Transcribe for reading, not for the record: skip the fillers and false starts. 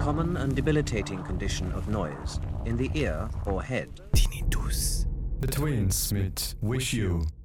common and debilitating condition of noise in the ear or head. Tinnitus. The Twins mit Wish You.